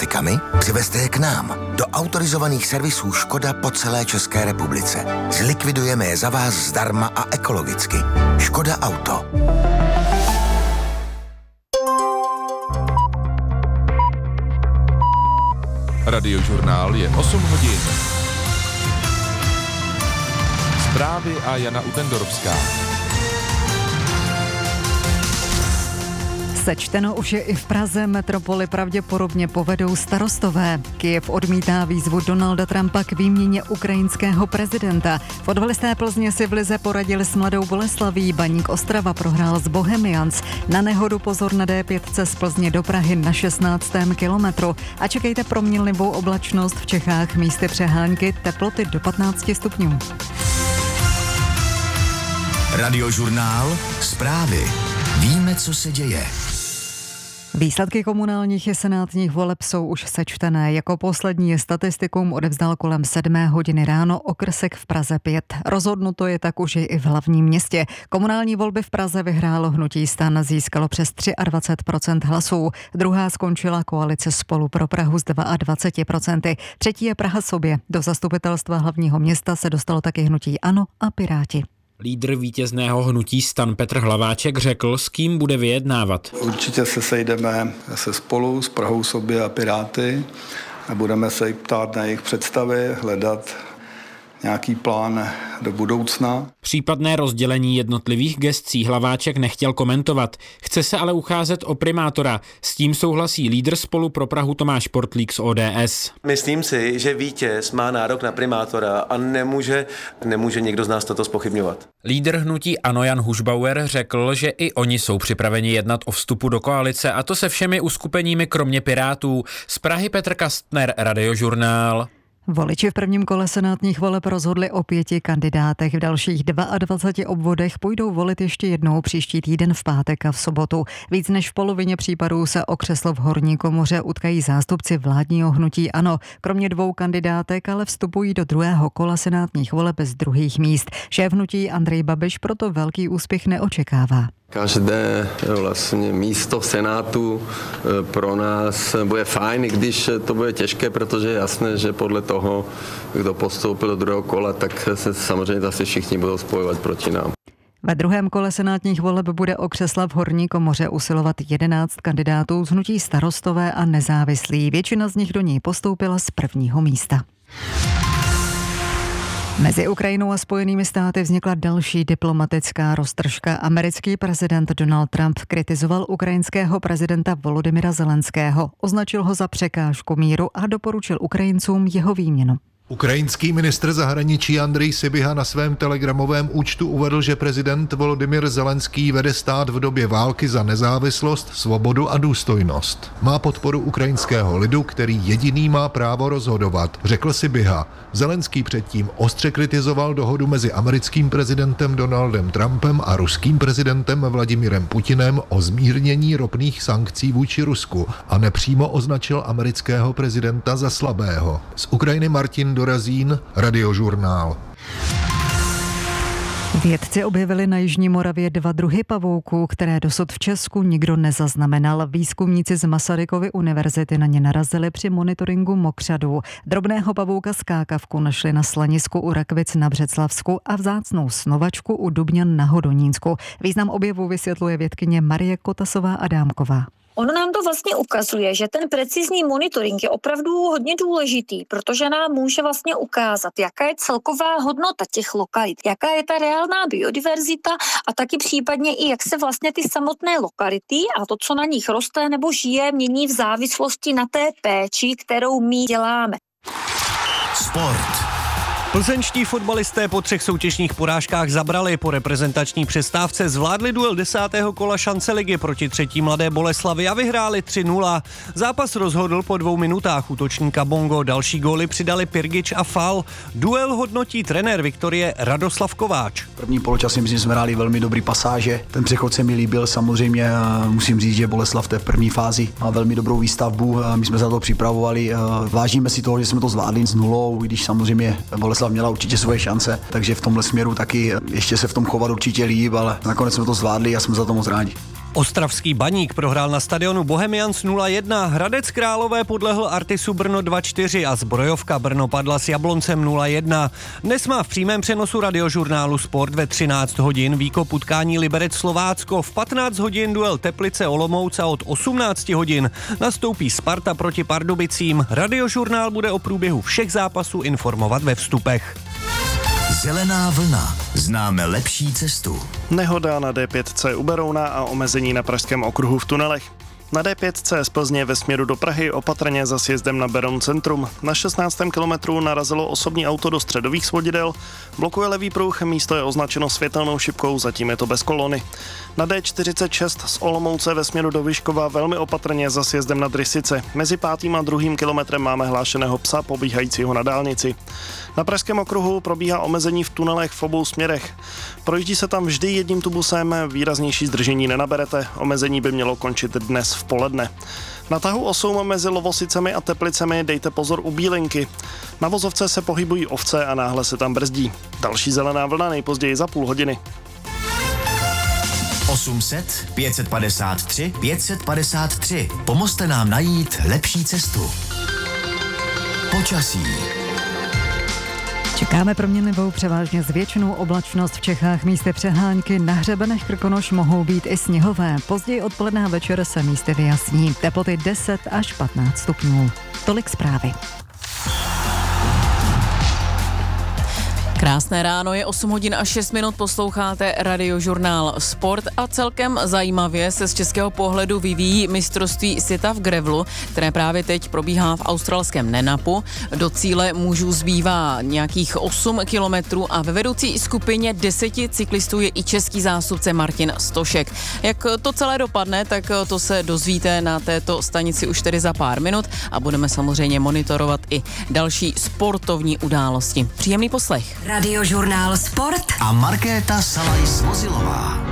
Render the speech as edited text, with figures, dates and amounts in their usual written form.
pneumatikami? Přivezte je k nám, do autorizovaných servisů Škoda po celé České republice. Zlikvidujeme je za vás zdarma a ekologicky. Škoda Auto. Radiožurnál je 8 hodin. Zprávy a Jana Utendorovská. Sečteno už je i v Praze, metropoli pravděpodobně povedou starostové. Kyjev odmítá výzvu Donalda Trumpa k výměně ukrajinského prezidenta. Fotbalisté Plzně si v lize poradili s Mladou Boleslaví, Baník Ostrava prohrál s Bohemians. Na nehodu pozor na D5 z Plzně do Prahy na 16. kilometru. A čekejte proměnlivou oblačnost v Čechách, místy přehánky, teploty do 15 stupňů. Radiožurnál, zprávy. Víme, co se děje. Výsledky komunálních i senátních voleb jsou už sečtené. Jako poslední je statistikům odevzdal kolem 7 hodiny ráno okrsek v Praze 5. Rozhodnuto je tak už i v hlavním městě. Komunální volby v Praze vyhrálo hnutí STAN, získalo přes 23% hlasů. Druhá skončila koalice Spolu pro Prahu s 22%. Třetí je Praha sobě. Do zastupitelstva hlavního města se dostalo taky hnutí ANO a Piráti. Lídr vítězného hnutí STAN Petr Hlaváček řekl, s kým bude vyjednávat. Určitě se sejdeme se Spolu, s Prahou sobě a Piráty a budeme se jich ptát na jejich představy, hledat nějaký plán do budoucna. Případné rozdělení jednotlivých gescí Hlaváček nechtěl komentovat. Chce se ale ucházet o primátora. S tím souhlasí lídr Spolu pro Prahu Tomáš Portlík z ODS. Myslím si, že vítěz má nárok na primátora a nemůže někdo z nás toto zpochybňovat. Lídr hnutí ANO Jan Hušbauer řekl, že i oni jsou připraveni jednat o vstupu do koalice, a to se všemi uskupeními kromě Pirátů. Z Prahy Petr Kastner, Radiožurnál. Voliči v prvním kole senátních voleb rozhodli o 5 kandidátech. V dalších 22 obvodech půjdou volit ještě jednou příští týden v pátek a v sobotu. Víc než v polovině případů se o křeslo v horní komoře utkají zástupci vládního hnutí ANO. Kromě 2 kandidátek ale vstupují do druhého kola senátních voleb z druhých míst. Šéf hnutí Andrej Babiš proto velký úspěch neočekává. Každé vlastně místo v Senátu pro nás bude fajn, i když to bude těžké, protože je jasné, že podle toho, kdo postoupil do druhého kola, tak se samozřejmě zase všichni budou spojovat proti nám. Ve druhém kole senátních voleb bude o křesla v horní komoře usilovat 11 kandidátů z hnutí Starostové a nezávislí. Většina z nich do ní postoupila z prvního místa. Mezi Ukrajinou a Spojenými státy vznikla další diplomatická roztržka. Americký prezident Donald Trump kritizoval ukrajinského prezidenta Volodymyra Zelenského, označil ho za překážku míru a doporučil Ukrajincům jeho výměnu. Ukrajinský ministr zahraničí Andrej Sybiha na svém telegramovém účtu uvedl, že prezident Volodymyr Zelenský vede stát v době války za nezávislost, svobodu a důstojnost. Má podporu ukrajinského lidu, který jediný má právo rozhodovat, řekl Sybiha. Zelenský předtím ostře kritizoval dohodu mezi americkým prezidentem Donaldem Trumpem a ruským prezidentem Vladimirem Putinem o zmírnění ropných sankcí vůči Rusku a nepřímo označil amerického prezidenta za slabého. Z Ukrajiny Martin Dorazín, Radiožurnál. Vědci objevili na Jižní Moravě 2 druhy pavouků, které dosud v Česku nikdo nezaznamenal. Výzkumníci z Masarykovy univerzity na ně narazili při monitoringu mokřadů. Drobného pavouka skákavku našli na Slanisku u Rakvic na Břeclavsku a vzácnou snovačku u Dubňan na Hodonínsku. Význam objevu vysvětluje vědkyně Marie Kotasová-Adámková. Ono nám to vlastně ukazuje, že ten precizní monitoring je opravdu hodně důležitý, protože nám může vlastně ukázat, jaká je celková hodnota těch lokalit, jaká je ta reálná biodiverzita a taky případně i jak se vlastně ty samotné lokality a to, co na nich roste nebo žije, mění v závislosti na té péči, kterou my děláme. Sport. Plzeňští fotbalisté po 3 soutěžních porážkách zabrali. Po reprezentační přestávce zvládli duel 10. kola šance ligy proti 3. Mladé Boleslavi a vyhráli 3-0. Zápas rozhodl po 2 minutách útočníka Bongo. Další góly přidali Pirgič a Fal. Duel hodnotí trenér Viktorie Radoslav Kováč. První poločas myslím, že jsme hráli velmi dobrý pasáže. Ten přechod se mi líbil, samozřejmě musím říct, že Boleslav v té první fázi má velmi dobrou výstavbu. My jsme za to připravovali. Vážíme si toho, že jsme to zvládli s 0, když samozřejmě Boleslav měla určitě svoje šance, takže v tomhle směru taky ještě se v tom chovat určitě líp, ale nakonec jsme to zvládli a jsme za to moc rádi. Ostravský Baník prohrál na stadionu Bohemians 0-1, Hradec Králové podlehl Artisu Brno 2-4 a Zbrojovka Brno padla s Jabloncem 0-1. Dnes má v přímém přenosu radiožurnálu Sport ve 13 hodin výkop utkání Liberec Slovácko, v 15 hodin duel Teplice Olomouc a od 18 hodin nastoupí Sparta proti Pardubicím. Radiožurnál bude o průběhu všech zápasů informovat ve vstupech. Zelená vlna. Známe lepší cestu. Nehoda na D5C u Berouna a omezení na Pražském okruhu v tunelech. Na D5C z Plzně ve směru do Prahy opatrně za sjezdem na Beroun centrum. Na 16. kilometru narazilo osobní auto do středových svodidel, blokuje levý pruh, místo je označeno světelnou šipkou, zatím je to bez kolony. Na D46 z Olomouce ve směru do Vyškova velmi opatrně za sjezdem na Drysice. Mezi 5. a 2. kilometrem máme hlášeného psa pobíhajícího na dálnici. Na Pražském okruhu probíhá omezení v tunelech v obou směrech. Projíždí se tam vždy jedním tubusem, výraznější zdržení nenaberete. Omezení by mělo končit dnes v poledne. Na tahu 8 mezi Lovosicemi a Teplicemi dejte pozor u Bílinky. Na vozovce se pohybují ovce a náhle se tam brzdí. Další zelená vlna nejpozději za půl hodiny. 800 553 553. Pomozte nám najít lepší cestu. Počasí. Čekáme proměnlivou převážně zvětšenou oblačnost v Čechách, místy přehánky, na hřebenech Krkonoš mohou být i sněhové. Později odpoledne a večer se místy vyjasní. Teploty 10 až 15 stupňů. Tolik zprávy. Krásné ráno, je 8 hodin a 6 minut, posloucháte radiožurnál Sport a celkem zajímavě se z českého pohledu vyvíjí mistrovství světa v grevlu, které právě teď probíhá v australském Nenapu. Do cíle mužů zbývá nějakých 8 kilometrů a ve vedoucí skupině 10 cyklistů je i český zástupce Martin Stošek. Jak to celé dopadne, tak to se dozvíte na této stanici už tedy za pár minut a budeme samozřejmě monitorovat i další sportovní události. Příjemný poslech. Radiožurnál Sport a Markéta Salajs-Mozilová.